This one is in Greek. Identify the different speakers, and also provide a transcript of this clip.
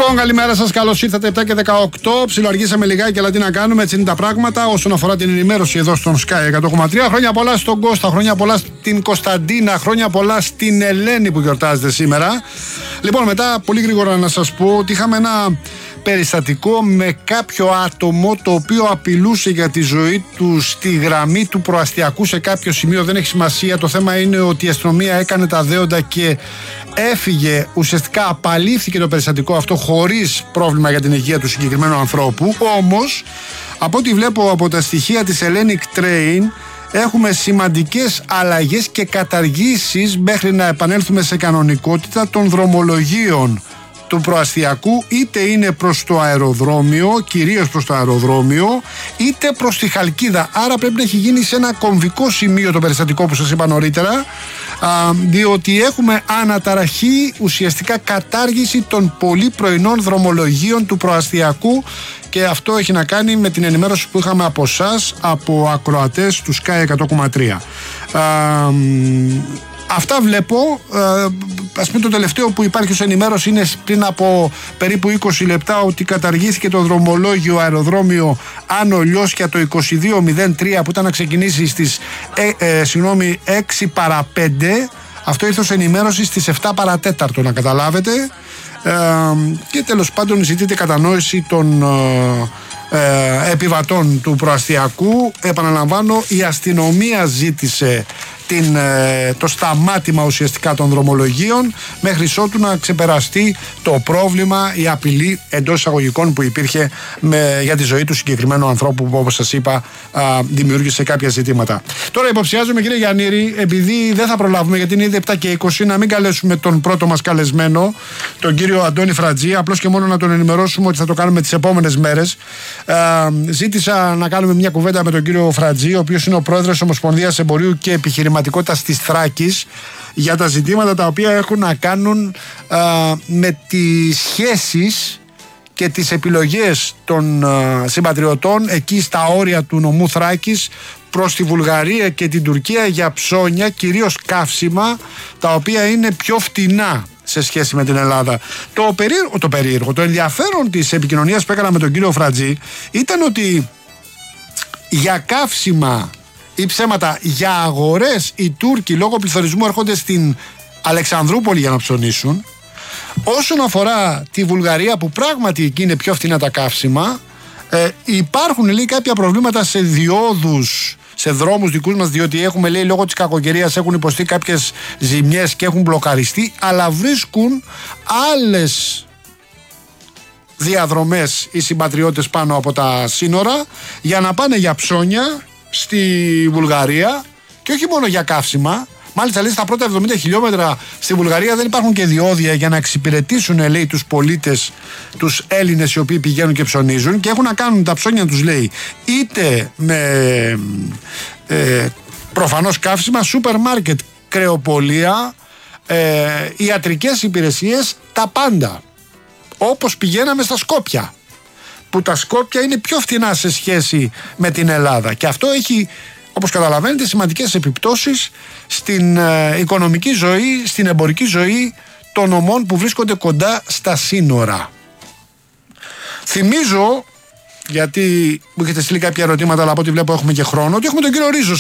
Speaker 1: Λοιπόν, καλημέρα σας, καλώς ήρθατε. 7 και 18. Ψιλοαργήσαμε λιγάκι, αλλά τι να κάνουμε, έτσι είναι τα πράγματα. Όσον αφορά την ενημέρωση εδώ στον Sky 100,3. Χρόνια πολλά στον Κώστα, χρόνια πολλά στην Κωνσταντίνα, χρόνια πολλά στην Ελένη που γιορτάζεται σήμερα. Λοιπόν, μετά πολύ γρήγορα να σας πω ότι είχαμε ένα περιστατικό με κάποιο άτομο το οποίο απειλούσε για τη ζωή του στη γραμμή του προαστιακού σε κάποιο σημείο. Δεν έχει σημασία. Το θέμα είναι ότι η αστυνομία έκανε τα δέοντα και έφυγε. Ουσιαστικά απαλήφθηκε το περιστατικό αυτό χωρίς πρόβλημα για την υγεία του συγκεκριμένου ανθρώπου. Όμως, από ό,τι βλέπω από τα στοιχεία της Hellenic Train, έχουμε σημαντικές αλλαγές και καταργήσεις μέχρι να επανέλθουμε σε κανονικότητα των δρομολογίων του προαστιακού, είτε είναι προς το αεροδρόμιο, κυρίως προς το αεροδρόμιο, είτε προς τη Χαλκίδα. Άρα πρέπει να έχει γίνει σε ένα κομβικό σημείο το περιστατικό που σας είπα νωρίτερα, διότι έχουμε αναταραχή, ουσιαστικά κατάργηση των πολύ πρωινών δρομολογίων του προαστιακού, και αυτό έχει να κάνει με την ενημέρωση που είχαμε από εσάς, από ακροατές του Sky 100,3. Αυτά βλέπω. Ας πούμε, το τελευταίο που υπάρχει ως ενημέρωση είναι πριν από περίπου 20 λεπτά ότι καταργήθηκε το δρομολόγιο αεροδρόμιο Άνω Λιώσια το 2203 που ήταν να ξεκινήσει στις 6 παρά 5. Αυτό ήρθε ως ενημέρωση στις 7 παρά 4, να καταλάβετε. Και τέλος πάντων ζητείται κατανόηση των επιβατών του προαστιακού. Επαναλαμβάνω, η αστυνομία ζήτησε το σταμάτημα ουσιαστικά των δρομολογίων μέχρι ότου να ξεπεραστεί το πρόβλημα, η απειλή εντός εισαγωγικών που υπήρχε για τη ζωή του συγκεκριμένου ανθρώπου που, όπως σας είπα, δημιούργησε κάποια ζητήματα. Τώρα υποψιάζομαι, κύριε Γιαννήρη, επειδή δεν θα προλάβουμε γιατί είναι ήδη 7 και 20, να μην καλέσουμε τον πρώτο μας καλεσμένο, τον κύριο Αντώνη Φρατζή, απλώς και μόνο να τον ενημερώσουμε ότι θα το κάνουμε τις επόμενες μέρες. Ζήτησα να κάνουμε μια κουβέντα με τον κύριο Φρατζή, ο οποίος είναι ο πρόεδρος της Ομοσπονδίας Εμπορίου και Επιχειρηματικότητας της Θράκης, για τα ζητήματα τα οποία έχουν να κάνουν με τις σχέσεις και τις επιλογές των συμπατριωτών εκεί στα όρια του νομού Θράκης προς τη Βουλγαρία και την Τουρκία για ψώνια, κυρίως καύσιμα, τα οποία είναι πιο φτηνά σε σχέση με την Ελλάδα. Το ενδιαφέρον της επικοινωνίας που έκανα με τον κύριο Φρατζή ήταν ότι για καύσιμα ή ψέματα, για αγορές οι Τούρκοι λόγω πληθωρισμού έρχονται στην Αλεξανδρούπολη για να ψωνίσουν. Όσον αφορά τη Βουλγαρία, που πράγματι εκεί είναι πιο φθηνά τα καύσιμα, υπάρχουν, λέει, κάποια προβλήματα σε διόδους, σε δρόμους δικούς μας, διότι έχουμε, λέει, λόγω της κακοκαιρίας έχουν υποστεί κάποιες ζημιές και έχουν μπλοκαριστεί, αλλά βρίσκουν άλλες διαδρομές οι συμπατριώτες πάνω από τα σύνορα για να πάνε για ψώνια στη Βουλγαρία, και όχι μόνο για καύσιμα. Μάλιστα, λέει, στα πρώτα 70 χιλιόμετρα στη Βουλγαρία δεν υπάρχουν και διόδια για να εξυπηρετήσουν, λέει, τους πολίτες, τους Έλληνες οι οποίοι πηγαίνουν και ψωνίζουν, και έχουν να κάνουν τα ψώνια τους, λέει, είτε με προφανώς καύσιμα, σούπερ μάρκετ, κρεοπολία, ιατρικές υπηρεσίες, τα πάντα. Όπως πηγαίναμε στα Σκόπια, που τα Σκόπια είναι πιο φθηνά σε σχέση με την Ελλάδα, και αυτό έχει, όπως καταλαβαίνετε, σημαντικές επιπτώσεις στην οικονομική ζωή, στην εμπορική ζωή των νομών που βρίσκονται κοντά στα σύνορα. Θυμίζω, γιατί μου έχετε στείλει κάποια ερωτήματα, αλλά από ό,τι βλέπω έχουμε και χρόνο, ότι έχουμε τον κύριο Ρίζο